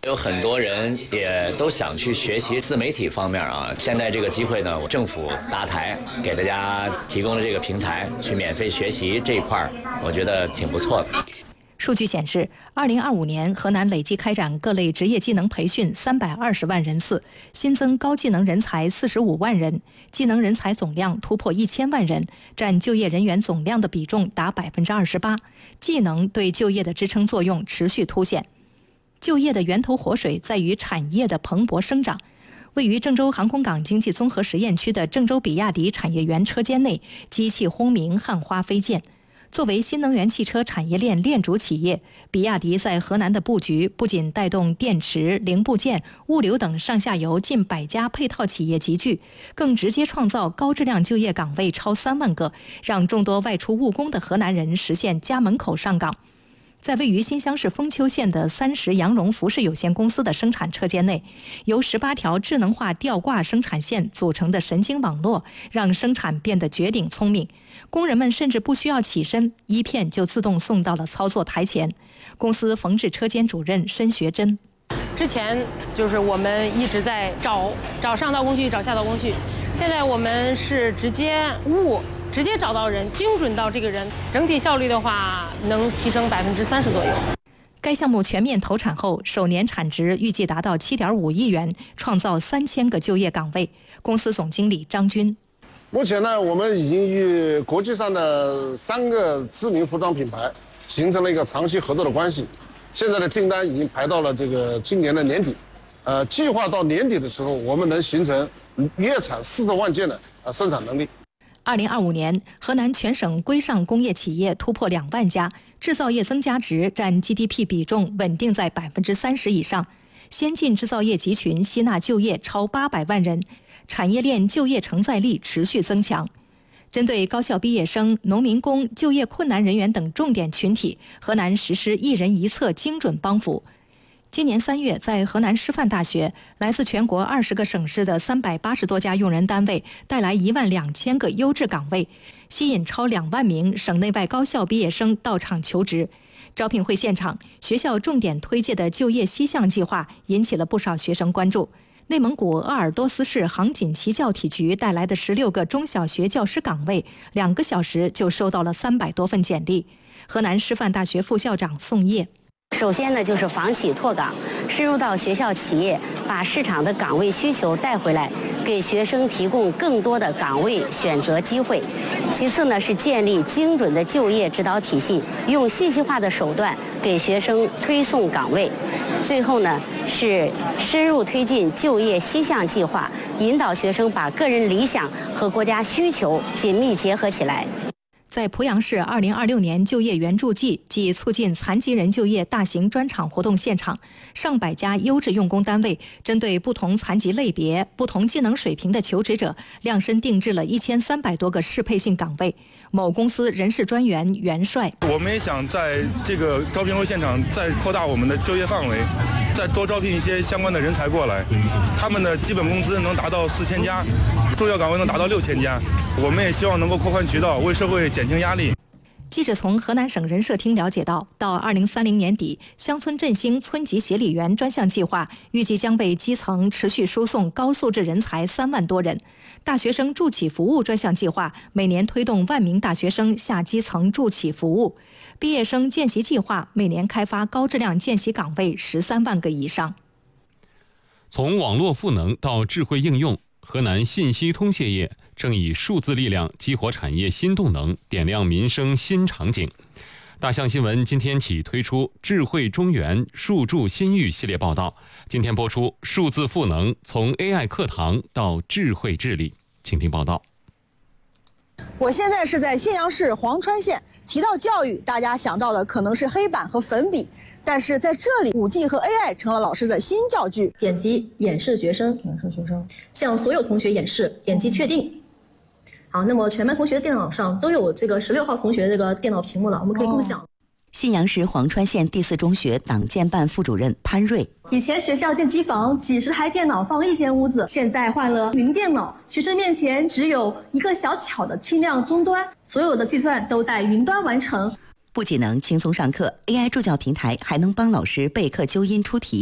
有很多人也都想去学习自媒体方面啊，现在这个机会呢，政府搭台给大家提供了这个平台，去免费学习这一块，我觉得挺不错的。 数据显示，2025年河南累计开展各类职业技能培训320万人次，新增高技能人才45万人，技能人才总量突破1000万人，占就业人员总量的比重达28%。技能对就业的支撑作用持续凸显。就业的源头活水在于产业的蓬勃生长。位于郑州航空港经济综合实验区的郑州比亚迪产业园车间内，机器轰鸣，焊花飞溅。作为新能源汽车产业链链主企业，比亚迪在河南的布局不仅带动电池、零部件、物流等上下游近100家配套企业集聚，更直接创造高质量就业岗位超3万个，让众多外出务工的河南人实现家门口上岗。在位于新乡市丰丘县的30羊绒服饰有限公司的生产车间内，由18条智能化吊挂生产线组成的神经网络，让生产变得绝顶聪明。工人们甚至不需要起身，一片就自动送到了操作台前。公司缝制车间主任申学珍： 之前就是我们一直在找上道工序，找下道工序，现在我们是直接找到人，精准到这个人，整体效率的话能提升30%左右。 该项目全面投产后，首年产值预计达到7.5亿元，创造3000个就业岗位。公司总经理张军： 目前呢，我们已经与国际上的3个知名服装品牌形成了一个长期合作的关系。现在的订单已经排到了今年的年底，计划到年底的时候，我们能形成月产40万件的生产能力。 2025年，河南全省规上工业企业突破2万家，制造业增加值占 GDP 比重稳定在30%以上。先进制造业集群吸纳就业超800万人，产业链就业承载力持续增强。针对高校毕业生、农民工、就业困难人员等重点群体，河南实施一人一策精准帮扶。今年3月，在河南师范大学，来自全国20个省市的380多家用人单位带来12000个优质岗位，吸引超2万名省内外高校毕业生到场求职。招聘会现场，学校重点推介的就业西向计划引起了不少学生关注。内蒙古鄂尔多斯市杭锦旗教体局带来的16个中小学教师岗位，2个小时就收到了300多份简历。河南师范大学副校长宋烨： 首先呢，就是房企拓岗，深入到学校企业，把市场的岗位需求带回来，给学生提供更多的岗位选择机会。其次呢，是建立精准的就业指导体系，用信息化的手段给学生推送岗位。最后呢，是深入推进就业西向计划，引导学生把个人理想和国家需求紧密结合起来。 在濮阳市2026年就业援助季暨促进残疾人就业大型专场活动现场，上百家优质用工单位针对不同残疾类别、不同技能水平的求职者，量身定制了1300多个适配性岗位。某公司人事专员袁帅： 我们也想在这个招聘会现场再扩大我们的就业范围，再多招聘一些相关的人才过来，他们的基本工资能达到4000加，重要岗位能达到6000加。我们也希望能够扩宽渠道，为社会减轻压力。 记者从河南省人社厅了解到，到2030年底，乡村振兴村级协理员专项计划预计将为基层持续输送高素质人才3万多人。大学生助企服务专项计划每年推动1万名大学生下基层助企服务。毕业生见习计划每年开发高质量见习岗位13万个以上。 从网络赋能到智慧应用，河南信息通信业正以数字力量激活产业新动能，点亮民生新场景。大象新闻今天起推出智慧中原数助新域系列报道，今天播出数字赋能，从 AI 课堂到智慧治理。请听报道。 我现在是在信阳市黄川县，提到教育，大家想到的可能是黑板和粉笔，但是在这里 5G 和 AI 成了老师的新教具。 点击演示学生，向所有同学演示，点击确定。好，那么全班同学的电脑上都有这个16号同学这个电脑屏幕了，我们可以共享。 信阳市黄川县第4中学党建办副主任潘瑞： 以前学校建机房几十台电脑放一间屋子，现在换了云电脑，学生面前只有一个小巧的轻量终端，所有的计算都在云端完成。 不仅能轻松上课， AI 助教平台还能帮老师备课纠音出题。